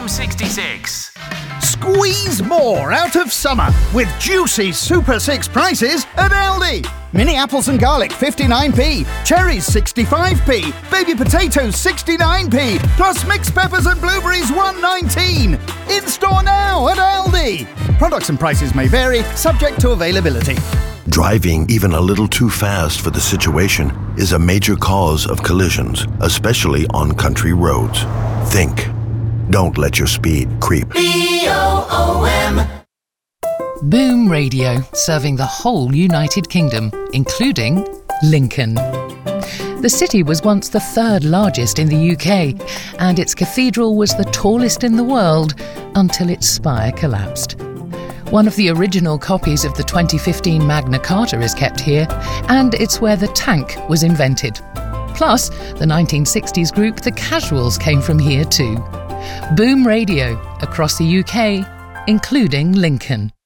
Farm 66. Squeeze more out of summer with juicy Super 6 prices at Aldi. Mini apples and garlic 59p, cherries 65p, baby potatoes 69p, plus mixed peppers and blueberries 1.19. In store now at Aldi. Products and prices may vary, subject to availability. Driving even a little too fast for the situation is a major cause of collisions, especially on country roads. Think. Don't let your speed creep. BOOM. Boom Radio, serving the whole United Kingdom, including Lincoln. The city was once the third largest in the UK, and its cathedral was the tallest in the world until its spire collapsed. One of the original copies of the 2015 Magna Carta is kept here, and it's where the tank was invented. Plus, the 1960s group The Casuals came from here too. Boom Radio, across the UK, including Lincoln.